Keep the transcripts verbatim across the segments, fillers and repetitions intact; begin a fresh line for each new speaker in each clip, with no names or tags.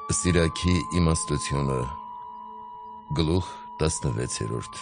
Սիրակի իմաստությունը գլուխ տասնվեցերորդ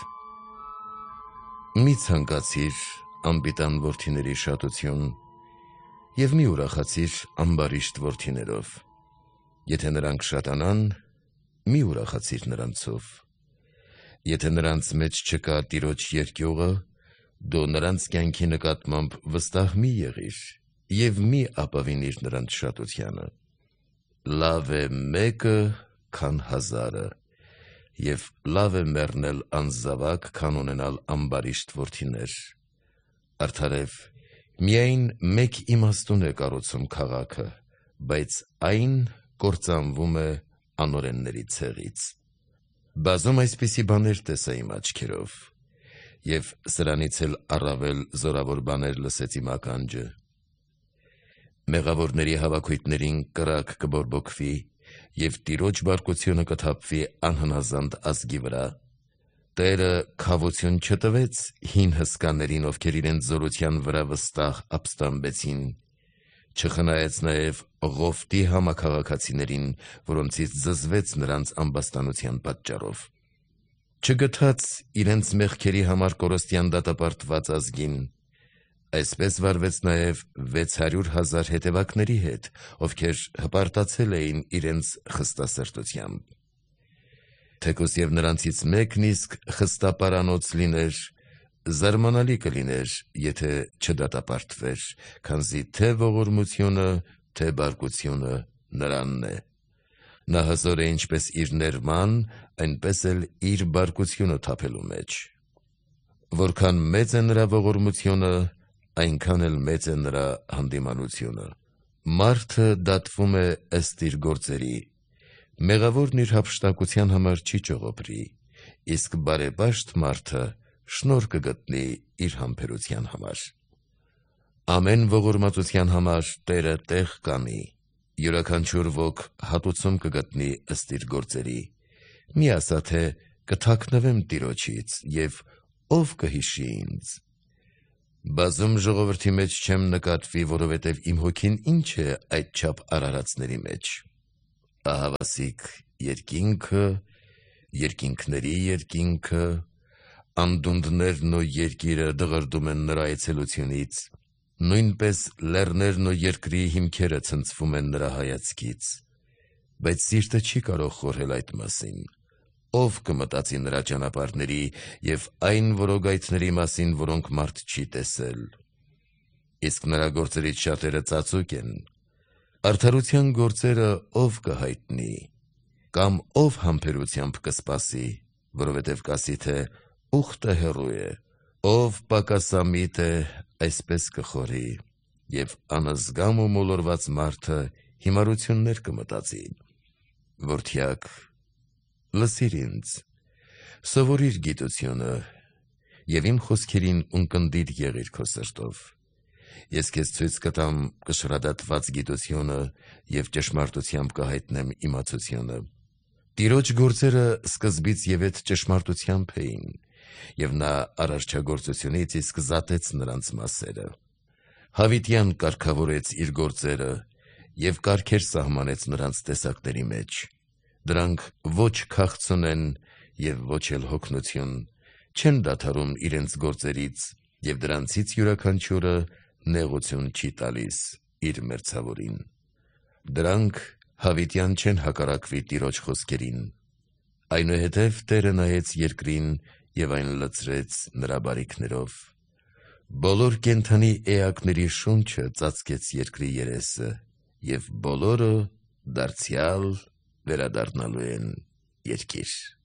Մի ցանկացիր անպիտան որդիների շատություն և մի ուրախացիր ամբարիշտ որդիներով, եթե նրանք շատանան, մի ուրախացիր նրանցով, եթե նրանց մեջ չկա Տիրոջ երկյուղը, դու նրանց կյանքի նկատմամբ վստահ մի եղիր և մի ապավինիր նրանց շատությանը, լավ է մեկը, քան հազարը, և լավ է մեռնել անզավակ, քան ունենալ ամբարիշտ որդիներ, արդարև միայն մեկ իմաստուն է կառուցում քաղաքը, բայց այն կործանվում է անօրենների ցեղից, բազում այսպիսի բաներ տեսա իմ աչքերով, և սրանից էլ առավել զորավոր բաներ լսեց իմ ականջը, մեղավորների հավաքույթներին կրակ կբորբոքվի և Տիրոջ բարկությունը կթափվի անհնազանդ ազգի վրա, Տերը քավություն չտվեց հին հսկաներին, ովքեր իրենց զորության վրա վստահ ապստամբեցին, չխնայեց նաև Ղովտի համաքաղաքացիներին, որոնցից զզվեց նրանց ամբաստանության պատճառով, չգթաց իրենց մեղքերի համար կորստյան դատապարտված ազգին, այսպես վարվեց նաև վեց հարյուր հազար հետևակների հետ, ովքեր հպարտացել էին իրենց խստասրտությամբ, թեկուզ և նրանցից մեկն իսկ խստապարանոց լիներ, զարմանալի կլիներ, եթե չդատապարտվեր, քանզի թե ողորմությունը, թե բարկությունը նրանն է, նա հզոր է ինչպես իր ներման, այնպես էլ իր բարկությունը թափելու մեջ, որքան մեծ է նրա ողորմությունը, այնքան էլ մեծ է նրա հանդիմանությունը, մարդը դատվում է ըստ իր գործերի, մեղավորն իր հափշտակության համար չի ճողոպրի, իսկ բարեպաշտ մարդը շնորհ կգտնի իր համբերության համար, ամեն ողորմածության համար Տերը տեղ կանի, յուրաքանչյուր ոք հատուցում կգտնի ըստ իր գործերի, մի ասա թե կթաքնվեմ Տիրոջից և ով կհիշի ինձ, բազում ժողովրդի մեջ չեմ նկատվի, որովհետև իմ հոգին ինչ է այդչափ արարածների մեջ, ահավասիկ երկինքը, երկինքների երկինքը, անդունդներն ու երկիրը դղրդում են նրա այցելությունից, նույնպես լեռներն ու երկրի հիմքերը ցնցվում են նրա հայացքից, բայց սիրտը չի կարող խորհել այդ մասին, ով կմտածի նրա ճանապարհների և այն որոգայթների մասին, որոնք մարդ չի տեսել, իսկ նրա գործերից շատերը ծածուկ են, արդարության գործերը ով կհայտնի, կամ ով համբերությամբ կսպասի, որովհետև կասի թե ուխտը հեռու է, ով պակասամիտ է, այսպես կխորի, և անզգամ ու մոլորված մարդը հիմարություններ կմտածի, որդյակ, լսիր ինձ, սովորիր գիտությունը և իմ խոսքերին ունկնդիր եղիր քո սրտով, ես քեզ ցույց կտամ կշռադատված գիտությունը և ճշմարտությամբ կհայտնեմ իմացությունը, Տիրոջ գործերը սկզբից ևեթ ճշմարտությամբ էին, և նա արարչագործությունից իսկ զատեց նրանց մասերը, Հավիտյան կարգավորեց իր գործերը և կարգեր սահմանեց նրանց տեսակների մեջ, դրանք ոչ քաղցուն են և ոչ էլ հոգնություն, չեն դադարում իրենց գործերից և դրանցից յուրաքանչյուրը նեղություն չի տալիս իր մերձավորին, դրանք հավիտյան չեն հակառակվի Տիրոջ խոսքերին, այնուհետև Տերը նայեց երկրին և այն լցրեց նրա բարիքներով, բոլոր կենդանի էակների շունչը ծածկեց երկրի երեսը և բոլորը դարձյալ վերադառնալու են երկիր։